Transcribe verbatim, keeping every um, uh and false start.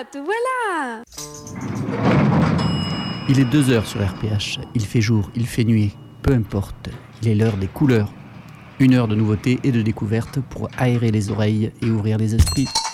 te voilà. Il est deux heures sur R P H. Il fait jour, il fait nuit. Peu importe. Il est l'heure des couleurs. Une heure de nouveautés et de découvertes pour aérer les oreilles et ouvrir les esprits.